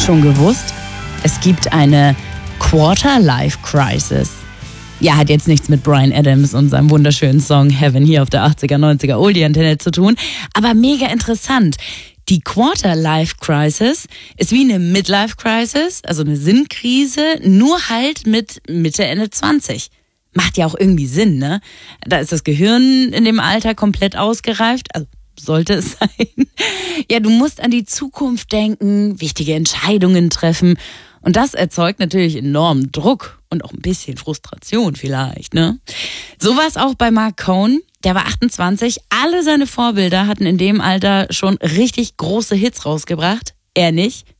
schon gewusst? Es gibt eine Quarter-Life-Crisis. Ja, hat jetzt nichts mit Bryan Adams und seinem wunderschönen Song Heaven hier auf der 80er, 90er Oldie-Antenne zu tun, aber mega interessant. Die Quarter-Life-Crisis ist wie eine Midlife-Crisis, also eine Sinnkrise, nur halt mit Mitte, Ende 20. Macht ja auch irgendwie Sinn, ne? Da ist das Gehirn in dem Alter komplett ausgereift, also sollte es sein. Ja, du musst an die Zukunft denken, wichtige Entscheidungen treffen. Und das erzeugt natürlich enormen Druck und auch ein bisschen Frustration vielleicht, ne? So war es auch bei Marc Cohn. Der war 28. Alle seine Vorbilder hatten in dem Alter schon richtig große Hits rausgebracht. Er nicht.